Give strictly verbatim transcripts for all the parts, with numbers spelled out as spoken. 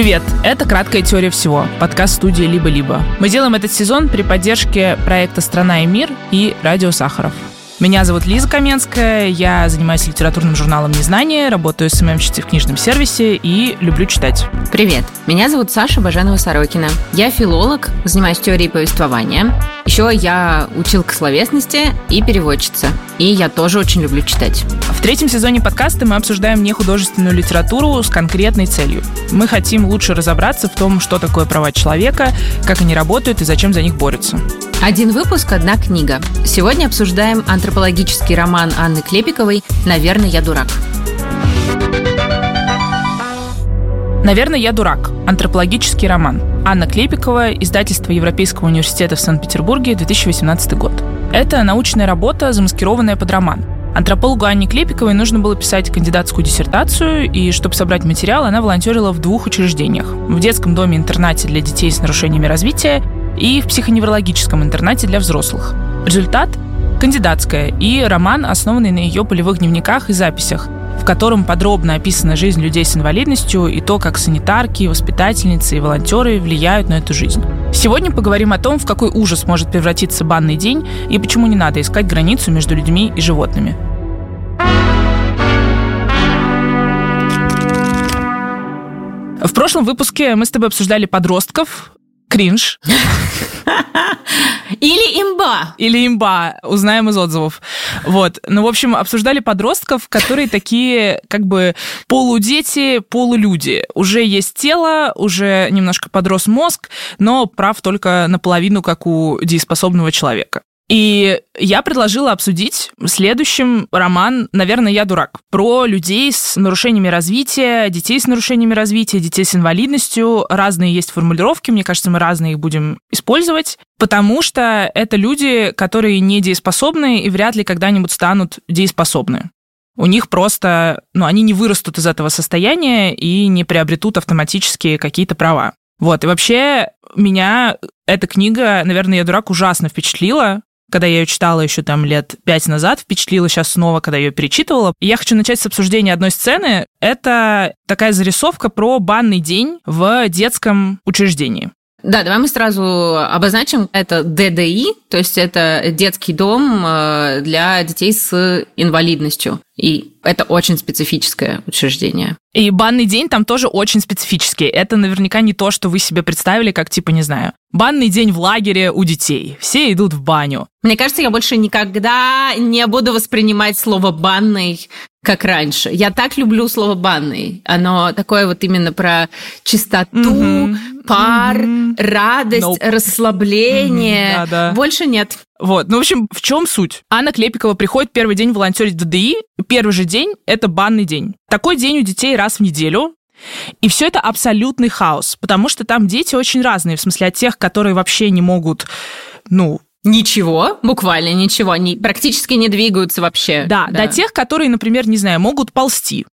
Привет! Это «Краткая теория всего», подкаст студии «Либо-либо». Мы делаем этот сезон при поддержке проекта «Страна и мир» и «Радио Сахаров». Меня зовут Лиза Каменская, я занимаюсь литературным журналом «Незнание», работаю эс эм эм-щицей в книжном сервисе и люблю читать. Привет! Меня зовут Саша Баженова-Сорокина. Я филолог, занимаюсь теорией повествования. Еще я училка словесности и переводчица. И я тоже очень люблю читать. В третьем сезоне подкаста мы обсуждаем нехудожественную литературу с конкретной целью. Мы хотим лучше разобраться в том, что такое права человека, как они работают и зачем за них борются. Один выпуск, одна книга. Сегодня обсуждаем антропологический роман Анны Клепиковой «Наверное, я дурак». «Наверное, я дурак» – антропологический роман. Анна Клепикова, издательство Европейского университета в Санкт-Петербурге, две тысячи восемнадцатый год. Это научная работа, замаскированная под роман. Антропологу Анне Клепиковой нужно было писать кандидатскую диссертацию, и чтобы собрать материал, она волонтерила в двух учреждениях. В детском доме-интернате для детей с нарушениями развития и в психоневрологическом интернате для взрослых. Результат – кандидатская и роман, основанный на ее полевых дневниках и записях, в котором подробно описана жизнь людей с инвалидностью и то, как санитарки, воспитательницы и волонтеры влияют на эту жизнь. Сегодня поговорим о том, в какой ужас может превратиться банный день и почему не надо искать границу между людьми и животными. В прошлом выпуске мы с тобой обсуждали подростков. Кринж. Или имба. Или имба. Узнаем из отзывов. Вот. Ну, в общем, обсуждали подростков, которые такие, как бы, полудети, полулюди. Уже есть тело, уже немножко подрос мозг, но прав только наполовину, как у дееспособного человека. И я предложила обсудить следующим роман «Наверное, я дурак» про людей с нарушениями развития, детей с нарушениями развития, детей с инвалидностью. Разные есть формулировки, мне кажется, мы разные их будем использовать, потому что это люди, которые не дееспособны и вряд ли когда-нибудь станут дееспособны. У них просто, ну, они не вырастут из этого состояния и не приобретут автоматически какие-то права. Вот, и вообще меня эта книга «Наверное, я дурак» ужасно впечатлила. Когда я ее читала еще там лет пять назад, впечатлила сейчас снова, когда я ее перечитывала. И я хочу начать с обсуждения одной сцены. Это такая зарисовка про банный день в детском учреждении. Да, давай мы сразу обозначим. Это дэ дэ и, то есть это детский дом для детей с инвалидностью. И это очень специфическое учреждение. И банный день там тоже очень специфический. Это наверняка не то, что вы себе представили, как, типа, не знаю, банный день в лагере у детей. Все идут в баню. Мне кажется, я больше никогда не буду воспринимать слово «банный» как раньше. Я так люблю слово «банный». Оно такое вот именно про чистоту, mm-hmm. пар, mm-hmm. радость, nope. расслабление. Mm-hmm. Да, да. Больше нет. Вот, ну, в общем, в чем суть? Анна Клепикова приходит первый день волонтерить в дэ дэ и, первый же день – это банный день. Такой день у детей раз в неделю, и все это абсолютный хаос, потому что там дети очень разные, в смысле от тех, которые вообще не могут, ну… Ничего, буквально ничего, они практически не двигаются вообще. Да, да, до тех, которые, например, не знаю, могут ползти,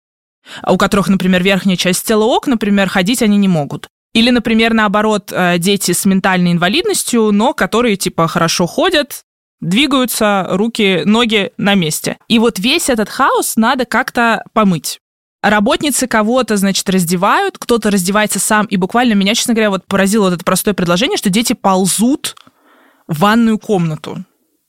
у которых, например, верхняя часть тела ок, например, ходить они не могут. Или, например, наоборот, дети с ментальной инвалидностью, но которые, типа, хорошо ходят, двигаются, руки, ноги на месте. И вот весь этот хаос надо как-то помыть. Работницы кого-то, значит, раздевают, кто-то раздевается сам, и буквально меня, честно говоря, вот поразило вот это простое предложение, что дети ползут в ванную комнату.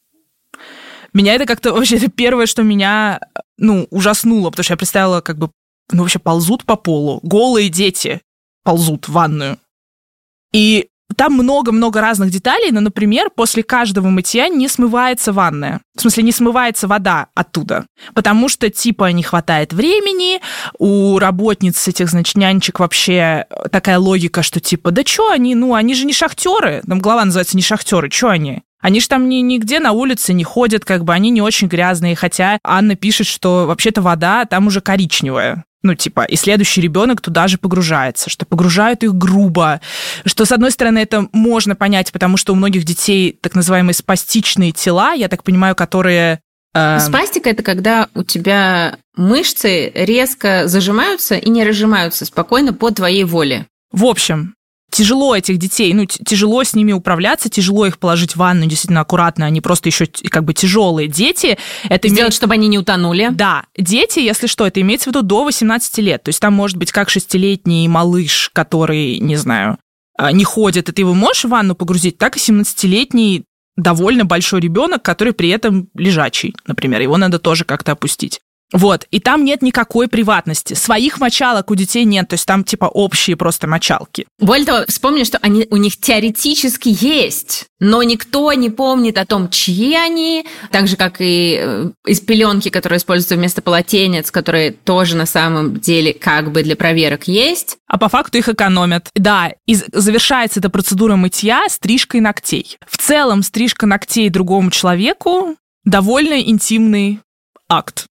Меня это как-то вообще, это первое, что меня, ну, ужаснуло, потому что я представила, как бы, ну, вообще ползут по полу, голые дети ползут в ванную. И там много-много разных деталей, но, например, после каждого мытья не смывается ванная. В смысле, не смывается вода оттуда. Потому что, типа, не хватает времени, у работниц этих, значит, нянечек вообще такая логика, что, типа, да чё они, ну, они же не шахтеры. Там глава называется «Не шахтеры», чё они? Они же там ни, нигде на улице не ходят, как бы, они не очень грязные, хотя Анна пишет, что вообще-то вода там уже коричневая. Ну, типа, и следующий ребенок туда же погружается, что погружают их грубо, что, с одной стороны, это можно понять, потому что у многих детей так называемые спастичные тела, я так понимаю, которые… Э... Спастика – это когда у тебя мышцы резко зажимаются и не разжимаются спокойно по твоей воле. В общем, тяжело этих детей, ну, тяжело с ними управляться, тяжело их положить в ванну действительно аккуратно, они просто еще как бы тяжелые. Дети... Это Сделать, имеет... чтобы они не утонули. Да. Дети, если что, это имеется в виду до восемнадцати лет. То есть там может быть как шестилетний малыш, который, не знаю, не ходит, и ты его можешь в ванну погрузить, так и семнадцатилетний довольно большой ребенок, который при этом лежачий, например. Его надо тоже как-то опустить. Вот, и там нет никакой приватности. Своих мочалок у детей нет, то есть там типа общие просто мочалки. Более того, вспомни, что они, у них теоретически есть, но никто не помнит о том, чьи они, так же, как и из пеленки, которые используются вместо полотенец, которые тоже на самом деле как бы для проверок есть. А по факту их экономят. Да, и завершается эта процедура мытья стрижкой ногтей. В целом, стрижка ногтей другому человеку довольно интимный акт.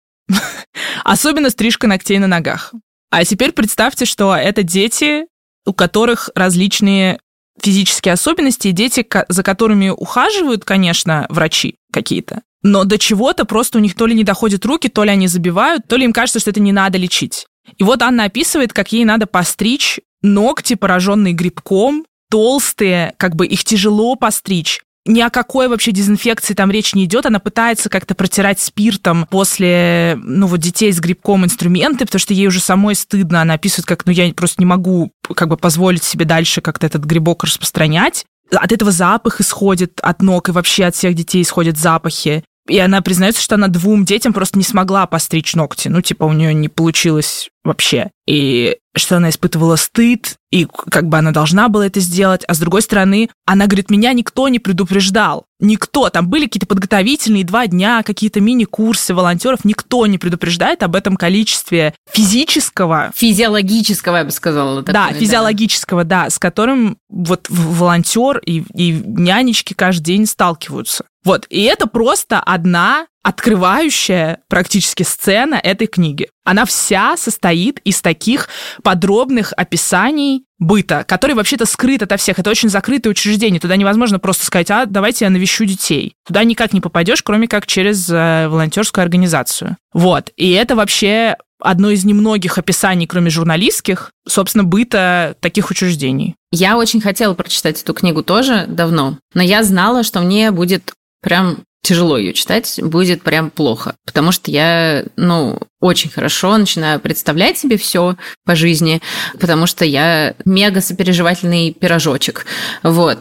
Особенно стрижка ногтей на ногах. А теперь представьте, что это дети, у которых различные физические особенности, и дети, за которыми ухаживают, конечно, врачи какие-то, но до чего-то просто у них то ли не доходят руки, то ли они забивают, то ли им кажется, что это не надо лечить. И вот Анна описывает, как ей надо постричь ногти, пораженные грибком, толстые, как бы их тяжело постричь. Ни о какой вообще дезинфекции там речь не идет. Она пытается как-то протирать спиртом после, ну, вот детей с грибком инструменты, потому что ей уже самой стыдно. Она описывает, как, ну, я просто не могу как бы позволить себе дальше как-то этот грибок распространять. От этого запах исходит от ног, и вообще от всех детей исходят запахи. И она признается, что она двум детям просто не смогла постричь ногти. Ну, типа, у нее не получилось вообще. И что она испытывала стыд, и как бы она должна была это сделать. А с другой стороны, она говорит, меня никто не предупреждал. Никто. Там были какие-то подготовительные два дня, какие-то мини-курсы волонтеров. Никто не предупреждает об этом количестве физического... Физиологического, я бы сказала. Да, такое, физиологического, да. да, с которым вот волонтер и, и нянечки каждый день сталкиваются. Вот. И это просто одна открывающая практически сцена этой книги. Она вся состоит из таких подробных описаний быта, который вообще-то скрыт ото всех. Это очень закрытое учреждение. Туда невозможно просто сказать, а давайте я навещу детей. Туда никак не попадешь, кроме как через э, волонтерскую организацию. Вот. И это вообще одно из немногих описаний, кроме журналистских, собственно, быта таких учреждений. Я очень хотела прочитать эту книгу тоже давно, но я знала, что мне будет прям тяжело ее читать, будет прям плохо, потому что я, ну, очень хорошо начинаю представлять себе все по жизни, потому что я мега сопереживательный пирожочек, вот.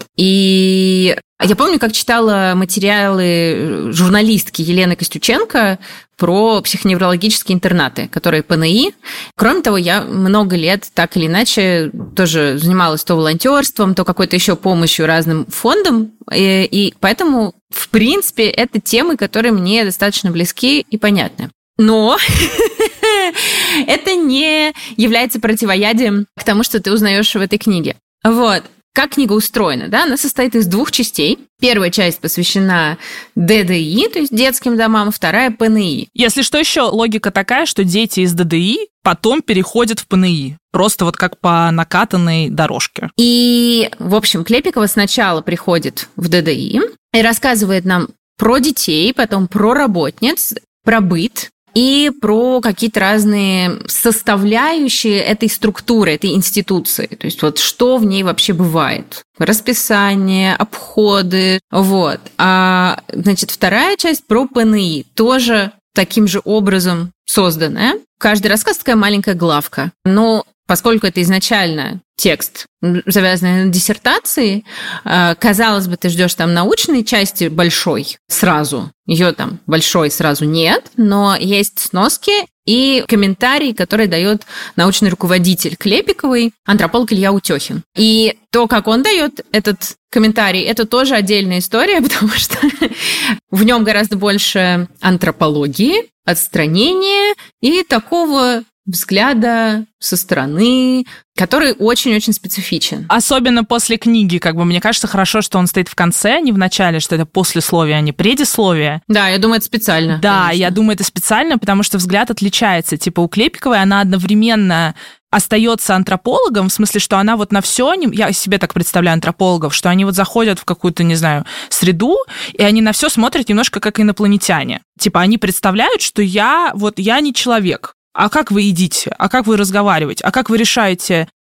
И я помню, как читала материалы журналистки Елены Костюченко про психоневрологические интернаты, которые ПНИ. Кроме того, я много лет так или иначе тоже занималась то волонтерством, то какой-то еще помощью разным фондам, и, и поэтому, в принципе, это темы, которые мне достаточно близки и понятны. Но это не является противоядием к тому, что ты узнаешь в этой книге. Вот. Как книга устроена, да? Она состоит из двух частей. Первая часть посвящена ДДИ, то есть детским домам, вторая ПНИ. Если что, еще логика такая, что дети из ДДИ потом переходят в ПНИ. Просто вот как по накатанной дорожке. И, в общем, Клепикова сначала приходит в ДДИ и рассказывает нам про детей, потом про работниц, про быт, и про какие-то разные составляющие этой структуры, этой институции. То есть вот что в ней вообще бывает. Расписание, обходы, вот. А, значит, вторая часть про ПНИ, тоже таким же образом созданная. Каждый рассказ такая маленькая главка. Но поскольку это изначально текст, завязанный на диссертации, казалось бы, ты ждешь там научной части большой сразу. Ее там большой сразу нет, но есть сноски и комментарий, который дает научный руководитель Клепиковой, антрополог Илья Утехин. И то, как он дает этот комментарий, это тоже отдельная история, потому что в нем гораздо больше антропологии, отстранения и такого взгляда со стороны, который очень-очень специфичен. Особенно после книги, как бы, мне кажется, хорошо, что он стоит в конце, не в начале, что это послесловие, а не предисловие. Да, я думаю, это специально. Да, конечно. Я думаю, это специально, потому что взгляд отличается. Типа у Клепиковой она одновременно остается антропологом, в смысле, что она вот на все, я себе так представляю антропологов, что они вот заходят в какую-то, не знаю, среду, и они на все смотрят немножко как инопланетяне. Типа они представляют, что я, вот я не человек. А как вы едите? А как вы разговариваете? А как вы решаете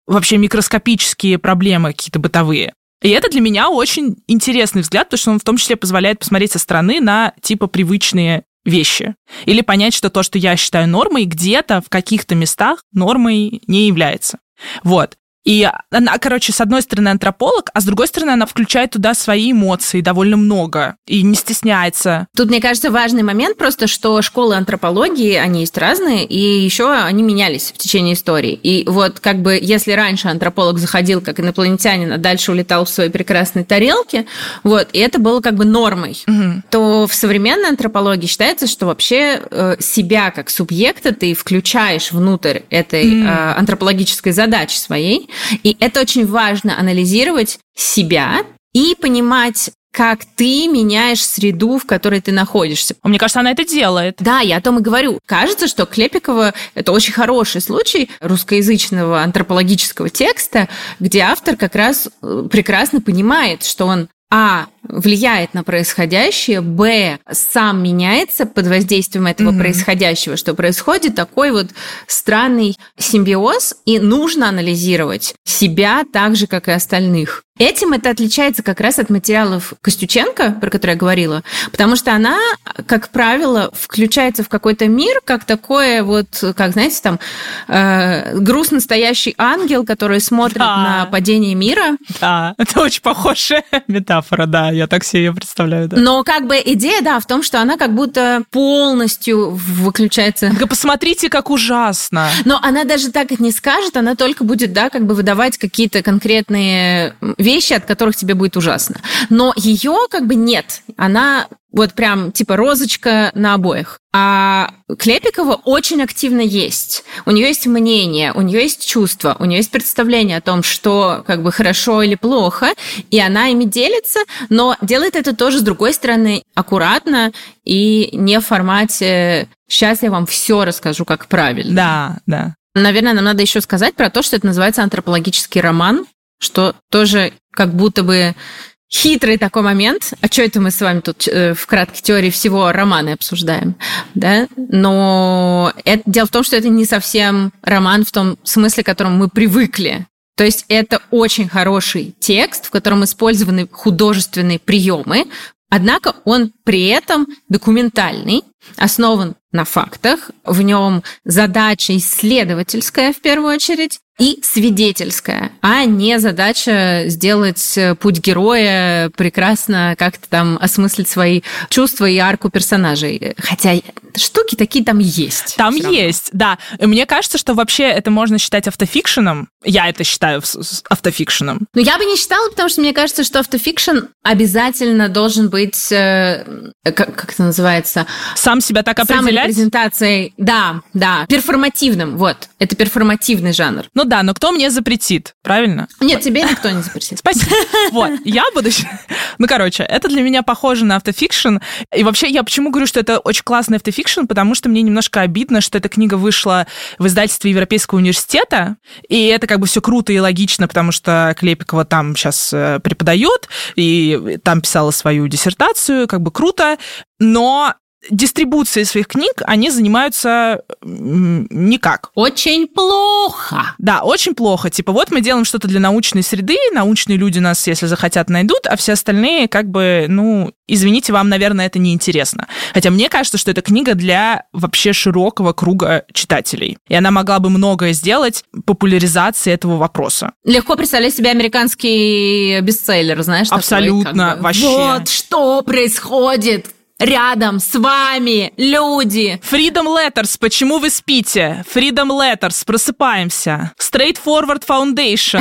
вообще микроскопические проблемы какие-то бытовые. И это для меня очень интересный взгляд, потому что он в том числе позволяет посмотреть со стороны на типа привычные вещи. Или понять, что то, что я считаю нормой, где-то в каких-то местах нормой не является. Вот. И она, короче, с одной стороны антрополог, а с другой стороны она включает туда свои эмоции довольно много и не стесняется. Тут, мне кажется, важный момент просто, что школы антропологии, они есть разные, и еще они менялись в течение истории. И вот как бы если раньше антрополог заходил как инопланетянин, а дальше улетал в своей прекрасной тарелке, вот, и это было как бы нормой, угу. то в современной антропологии считается, что вообще э, себя как субъекта ты включаешь внутрь этой э, антропологической задачи своей. И это очень важно анализировать себя и понимать, как ты меняешь среду, в которой ты находишься. Мне кажется, она это делает. Да, я о том и говорю. Кажется, что Клепикова – это очень хороший случай русскоязычного антропологического текста, где автор как раз прекрасно понимает, что он а. влияет на происходящее, б. сам меняется под воздействием этого mm-hmm. происходящего, что происходит такой вот странный симбиоз, и нужно анализировать себя так же, как и остальных. Этим это отличается как раз от материалов Костюченко, про которые я говорила, потому что она, как правило, включается в какой-то мир, как такое вот, как, знаете, там, э, грустно стоящий ангел, который смотрит да. на падение мира. Да, это очень похожая метафора, да, я так себе ее представляю, да. Но как бы идея, да, в том, что она как будто полностью выключается. Да посмотрите, как ужасно. Но она даже так не скажет, она только будет, да, как бы выдавать какие-то конкретные вещи, от которых тебе будет ужасно. Но ее как бы нет. Она вот прям типа розочка на обоях. А Клепикова очень активно есть. У нее есть мнение, у нее есть чувства, у нее есть представление о том, что как бы хорошо или плохо, и она ими делится, но делает это тоже, с другой стороны, аккуратно и не в формате «сейчас я вам все расскажу, как правильно». Да, да. Наверное, нам надо еще сказать про то, что это называется антропологический роман, что тоже как будто бы хитрый такой момент. А что это мы с вами тут э, в краткой теории всего романы обсуждаем? Да? Но это, дело в том, что это не совсем роман в том смысле, к которому мы привыкли. То есть это очень хороший текст, в котором использованы художественные приемы, однако он при этом документальный, основан на фактах, в нем задача исследовательская в первую очередь и свидетельская, а не задача сделать путь героя, прекрасно как-то там осмыслить свои чувства и арку персонажей. Хотя штуки такие там есть. Там есть, да. И мне кажется, что вообще это можно считать автофикшеном. Я это считаю автофикшеном. Но я бы не считала, потому что мне кажется, что автофикшн обязательно должен быть, э, как, как это называется? Сам себя так определять? Саморепрезентацией, да, да, перформативным, вот. Это перформативный жанр. Ну да, но кто мне запретит, правильно? Нет, тебе никто не запретит. Спасибо. Вот, я буду... Ну, короче, это для меня похоже на автофикшн. И вообще, я почему говорю, что это очень классный автофикшн, потому что мне немножко обидно, что эта книга вышла в издательстве Европейского университета, и это как бы все круто и логично, потому что Клепикова там сейчас преподает, и там писала свою диссертацию, как бы круто, но... дистрибуцией своих книг они занимаются никак. Очень плохо. Да, очень плохо. Типа, вот мы делаем что-то для научной среды, научные люди нас, если захотят, найдут, а все остальные, как бы, ну, извините, вам, наверное, это неинтересно. Хотя мне кажется, что это книга для вообще широкого круга читателей. И она могла бы многое сделать популяризации этого вопроса. Легко представлять себе американский бестселлер, знаешь? Абсолютно, такой, как бы, вообще. Вот что происходит рядом с вами, люди. Freedom Letters, почему вы спите? Freedom Letters, просыпаемся. Straightforward Foundation,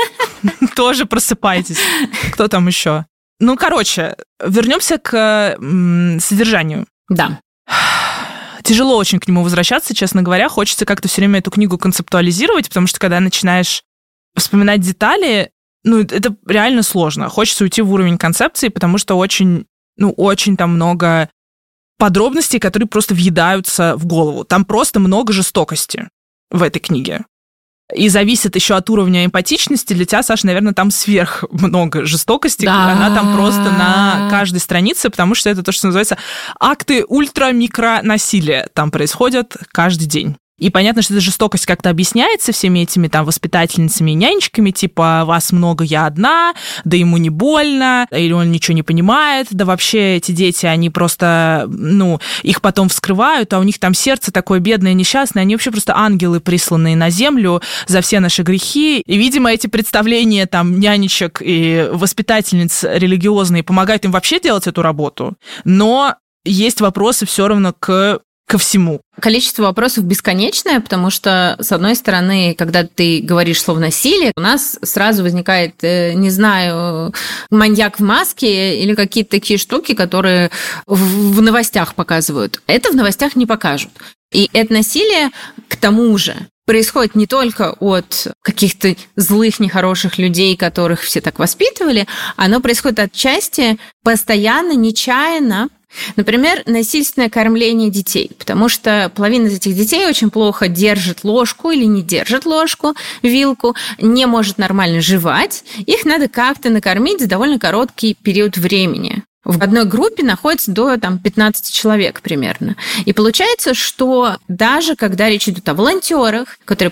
тоже просыпайтесь. Кто там еще? Ну, короче, вернемся к содержанию. Да. Тяжело очень к нему возвращаться, честно говоря. Хочется как-то все время эту книгу концептуализировать, потому что когда начинаешь вспоминать детали, ну, это реально сложно. Хочется уйти в уровень концепции, потому что очень... ну, очень там много подробностей, которые просто въедаются в голову. Там просто много жестокости в этой книге. И зависит еще от уровня эмпатичности. Для тебя, Саша, наверное, там сверх много жестокости. Да. Она там просто на каждой странице, потому что это то, что называется акты ультра-микро-насилия. Там происходят каждый день. И понятно, что эта жестокость как-то объясняется всеми этими там воспитательницами и нянечками, типа «вас много, я одна», да ему не больно, или он ничего не понимает, да вообще эти дети, они просто, ну, их потом вскрывают, а у них там сердце такое бедное, несчастное, они вообще просто ангелы, присланные на землю за все наши грехи. И, видимо, эти представления там нянечек и воспитательниц религиозные помогают им вообще делать эту работу, но есть вопросы все равно к ко всему. Количество вопросов бесконечное, потому что, с одной стороны, когда ты говоришь слово «насилие», у нас сразу возникает, не знаю, маньяк в маске или какие-то такие штуки, которые в новостях показывают. Это в новостях не покажут. И это насилие, к тому же, происходит не только от каких-то злых, нехороших людей, которых все так воспитывали, оно происходит отчасти постоянно, нечаянно. Например, насильственное кормление детей, потому что половина из этих детей очень плохо держит ложку или не держит ложку, вилку, не может нормально жевать. Их надо как-то накормить за довольно короткий период времени. В одной группе находится до там, пятнадцати человек примерно. И получается, что даже когда речь идет о волонтерах, которые